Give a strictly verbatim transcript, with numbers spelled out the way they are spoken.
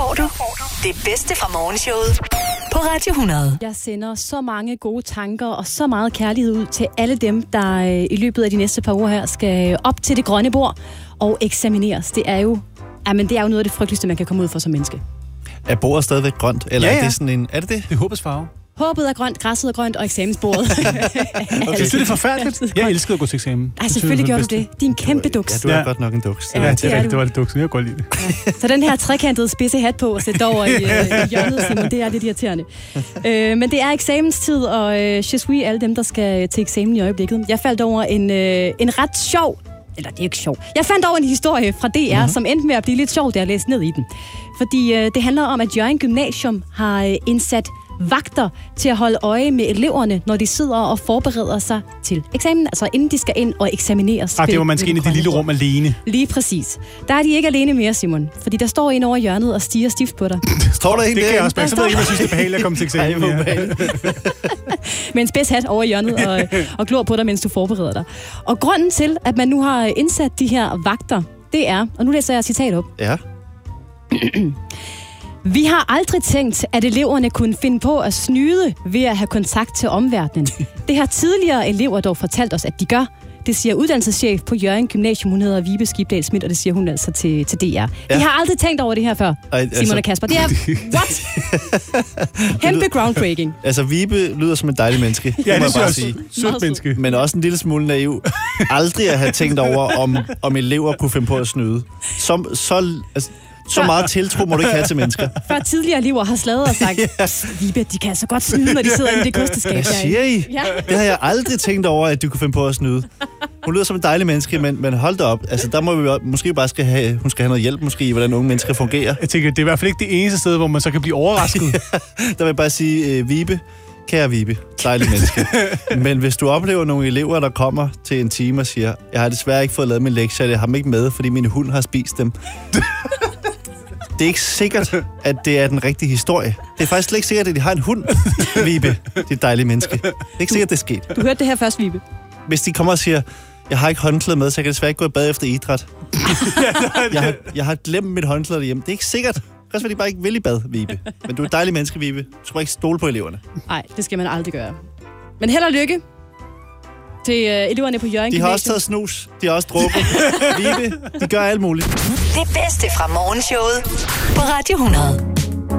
får du det bedste fra morgenshowet på Radio hundrede. Jeg sender så mange gode tanker og så meget kærlighed ud til alle dem, der i løbet af de næste par uger her skal op til det grønne bord og eksamineres. Det er jo, jamen, det er jo noget af det frygteligste, man kan komme ud for som menneske. Er bordet stadigvæk grønt? Eller ja, ja. er det sådan en... Er det det? Det er håbets farve. Håbet er grønt, græsset er grønt og eksamensbordet. Okay. Synes du, det er forfærdeligt? Jeg elskede at gå til eksamen. Nej, selvfølgelig gjorde du det. De er en kæmpe duks. Ja, du er Ja. godt nok en duks. Ja, Ja, det det, er er, du. det var lidt duks, jeg kunne godt lide det. Ja. Så den her trekantede spidse hat på og sætte over i, øh, i hjørnet, Simon, det er lidt irriterende. Øh, men det er eksamenstid, og øh, je suis alle dem, der skal til eksamen i øjeblikket. Jeg faldt over en, øh, en ret sjov, eller det er ikke sjov, jeg fandt over en historie fra D R, mm-hmm. som endte med at blive lidt sjov, da jeg læste ned i den. Fordi øh, det handler om, at Hjørring Gymnasium har øh, indsat vagter til at holde øje med eleverne, når de sidder og forbereder sig til eksamen, altså inden de skal ind og eksamineres. Ah, det var man skal ind i det lille rum alene. Lige præcis. Der er de ikke alene mere, Simon, fordi der står en over hjørnet og stiger stift på dig. Står der en Det kan jeg også der? bare. Så ved jeg ikke, om jeg synes, det er behageligt at komme til eksamen. Med en spids hat over hjørnet og, og glor på dig, mens du forbereder dig. Og grunden til, at man nu har indsat de her vagter, det er, og nu læser jeg et citat op. Ja. Vi har aldrig tænkt, at eleverne kunne finde på at snyde ved at have kontakt til omverdenen. Det har tidligere elever dog fortalt os, at de gør. Det siger uddannelseschef på Hjørring Gymnasium. Hun hedder Vibe Skibdal Schmidt, og det siger hun altså til, til D R. Ja. De har aldrig tænkt over det her før, Ej, Simon altså... og Kasper. Det er, what? Kæmpe groundbreaking. Altså, Vibe lyder som et dejligt menneske. Ja, må det jeg bare synes jeg sige. også. Sødt menneske. Men også en lille smule naiv. Aldrig at have tænkt over, om, om elever kunne finde på at snyde. Så, så, altså, så meget tiltro må du ikke have til mennesker. Før tidligere elever har slaget og sagt, ja. Vibe, de kan altså godt snyde, når de sidder inde i det kosteskab. Hvad siger I? Ja. Det har jeg aldrig tænkt over, at du kunne finde på at snyde. Hun lyder som et dejligt menneske, men, men hold da op. Altså, der må vi jo, måske bare skal have, hun skal have noget hjælp, måske, i hvordan unge mennesker fungerer. Jeg tænker, det er i hvert fald ikke det eneste sted, hvor man så kan blive overrasket. Ja, der vil jeg bare sige, øh, Vibe, kære Vibe, dejlig menneske. Men hvis du oplever nogle elever, der kommer til en time og siger, jeg har desværre ikke fået lavet min lektier, jeg har dem ikke med, fordi min hund har spist dem. Det er ikke sikkert, at det er den rigtige historie. Det er faktisk slet ikke sikkert, at de har en hund, Vibe, det dejlige menneske. Det er ikke sikkert, det er sket. Du hørte det her først, Vibe. Hvis de kommer og siger, jeg har ikke håndklæde med, så jeg kan desværre ikke gå i bad efter idræt. jeg, har, jeg har glemt mit håndklæde derhjemme. Det er ikke sikkert. Det kan også være, de bare ikke vil i bad, Vibe. Men du er et dejligt menneske, Vibe. Du skal bare ikke stole på eleverne. Nej, det skal man aldrig gøre. Men held og lykke til øh, eleverne på Hjørring De har Gymnasium. også taget snus. De har også drukket. Vibe, de gør alt muligt. Det bedste fra morgenshowet på Radio hundrede.